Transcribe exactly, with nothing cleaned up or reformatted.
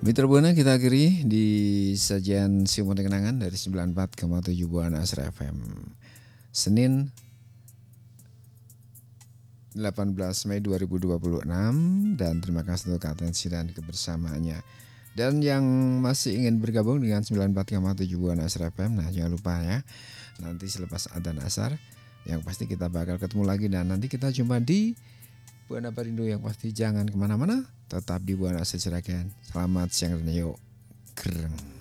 Mitra Buana kita akhiri di sajian Siumur Kenangan dari sembilan puluh empat koma tujuh Buana Asra F M. Senin delapan belas Mei dua ribu dua puluh enam, dan terima kasih untuk atensi dan kebersamaannya. Dan yang masih ingin bergabung dengan sembilan puluh empat koma tujuh Buana Asra F M, nah jangan lupa ya, nanti selepas adzan asar yang pasti kita bakal ketemu lagi, dan nanti kita jumpa di Buana Parindo. Yang pasti jangan kemana-mana, tetap di Buana Asra Jeragan. Selamat siang dan yuk. Gereng.